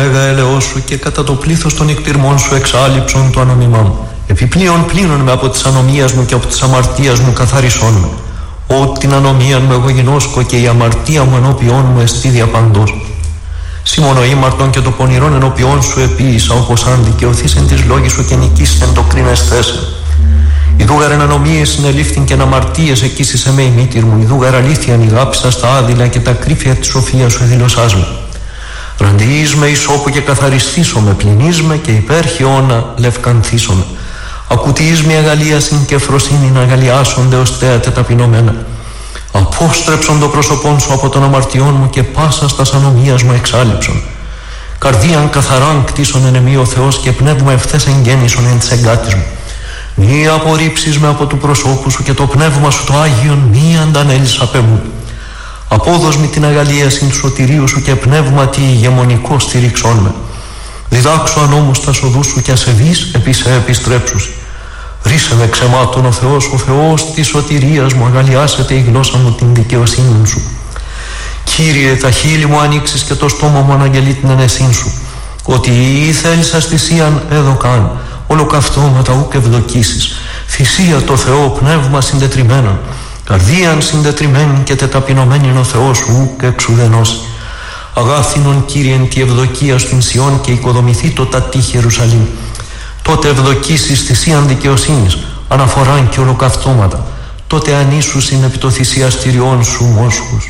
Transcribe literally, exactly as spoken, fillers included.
Μέγα έλεος σου και κατά το πλήθος των εκτιρμών σου εξάλειψον το ανομιμά μου. Επιπλέον πλύνον με από της ανομίας μου και από της αμαρτίας μου καθαρισόν με. Ό την ανομία μου εγώ γινώσκω και η αμαρτία μου ενώπιόν μου εστί διαπαντός. Σίμωνο ήμαρτον και το πονηρόν ενώπιόν σου επίησα, όπως αν δικαιωθείς εν της λόγης σου και νικήσεις εν το κρίνες θέσε. Ιδούγαρ εν ανομίες συνελήφθην και εν αμαρτίες εκείσισε με η μήτηρ μου. Ιδούγαρ αλήθειαν ηγάπησα στα άδειλα και τα κρύφια της σοφίας σου δηλωσάς με. Ραντιείς με ισόπου και καθαριστήσω με, πληνείς με και υπέρχιόνα λευκανθήσω με. Ακουτιείς με αγαλίασιν και φροσύνην αγαλιάσονται ως θέατε ταπεινωμένα. Απόστρεψον το πρόσωπόν σου από των αμαρτιών μου και πάσα στας ανομίας μου εξάλειψον. Καρδίαν καθαράν κτίσον εν εμεί ο Θεός και πνεύμα ευθές εγγέννησον εν της εγκάτης μου. Μη απορρίψεις με από του προσώπου σου και το πνεύμα σου το Άγιον μη αντανέλεις απ' εμού. Απόδος μη την αγαλίασιν του σωτηρίου σου και πνεύμα τι ηγεμονικό στηρίξον με. Διδάξου ανόμους τα σοδούς σου και ασεβείς επί σε επιστρέψους. Ρίσε με ξεμάτων ο Θεός, ο Θεός της σωτηρίας μου, αγαλιάσετε η γλώσσα μου την δικαιοσύνη σου. Κύριε, τα χείλη μου ανοίξεις και το στόμα μου αναγγελεί την ενεσύν σου. Ότι ή θέλεις αστησίαν έδωκαν, ολοκαυτώματα ούκ ευδοκίσεις. Θυσία το Θεό, πνεύμα συντετριμένον. Καρδίαν συντετριμένη και τεταπεινωμένη ο Θεός σου ούκ εξουδενώσει. Αγάθινον Κύριεν τη ευδοκία στην Σιών και οικοδομηθεί το τατή Ιερουσαλήμ. Τότε ευδοκίσεις θυσίαν δικαιοσύνης, αναφοράν και ολοκαυτώματα. Τότε ανήσουσιν επί το θυσιαστηριών σου μόσχους.